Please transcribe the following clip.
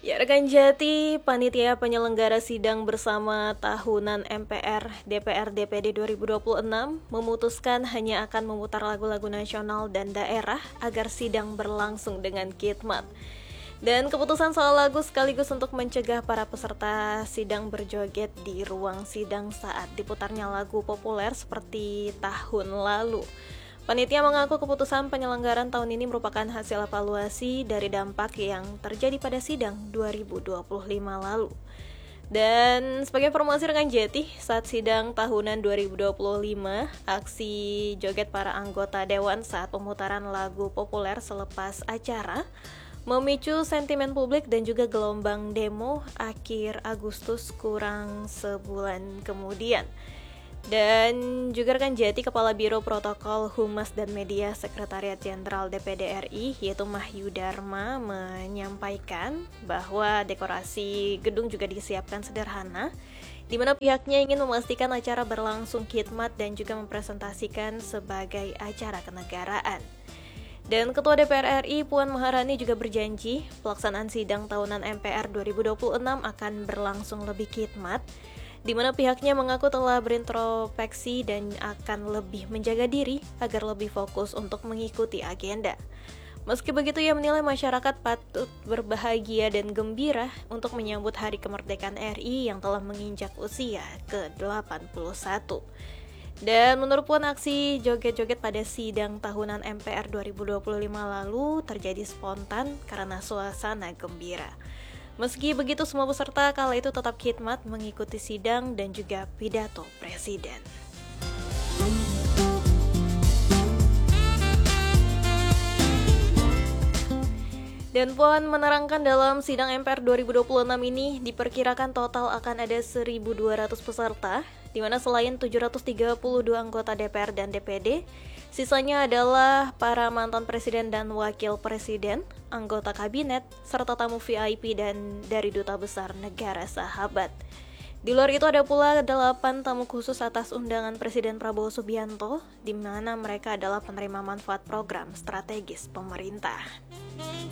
Ya, rekan Jati, panitia penyelenggara sidang bersama tahunan MPR DPR DPD 2026 memutuskan hanya akan memutar lagu-lagu nasional dan daerah agar sidang berlangsung dengan khidmat. Dan keputusan soal lagu sekaligus untuk mencegah para peserta sidang berjoget di ruang sidang saat diputarnya lagu populer seperti tahun lalu. Panitia mengaku keputusan penyelenggaraan tahun ini merupakan hasil evaluasi dari dampak yang terjadi pada sidang 2025 lalu. Dan sebagai informasi rekan Jati, saat sidang tahunan 2025, aksi joget para anggota dewan saat pemutaran lagu populer selepas acara memicu sentimen publik dan juga gelombang demo akhir Agustus kurang sebulan kemudian. Dan juga rekan Jati, Kepala Biro Protokol Humas dan Media Sekretariat Jenderal DPD RI yaitu Mahyu Dharma menyampaikan bahwa dekorasi gedung juga disiapkan sederhana, di mana pihaknya ingin memastikan acara berlangsung khidmat dan juga mempresentasikan sebagai acara kenegaraan. Dan Ketua DPR RI Puan Maharani juga berjanji pelaksanaan sidang tahunan MPR 2026 akan berlangsung lebih khidmat, di mana pihaknya mengaku telah berintrospeksi dan akan lebih menjaga diri agar lebih fokus untuk mengikuti agenda. Meski begitu, ia menilai masyarakat patut berbahagia dan gembira untuk menyambut Hari Kemerdekaan RI yang telah menginjak usia ke-81. Dan menurut Puan, aksi joget-joget pada sidang tahunan MPR 2025 lalu terjadi spontan karena suasana gembira. Meski begitu, semua peserta kala itu tetap khidmat mengikuti sidang dan juga pidato presiden. Dan Puan menerangkan dalam sidang MPR 2026 ini diperkirakan total akan ada 1.200 peserta, di mana selain 732 anggota DPR dan DPD, sisanya adalah para mantan presiden dan wakil presiden, anggota kabinet, serta tamu VIP dan dari duta besar negara sahabat. Di luar itu ada pula 8 tamu khusus atas undangan Presiden Prabowo Subianto, di mana mereka adalah penerima manfaat program strategis pemerintah.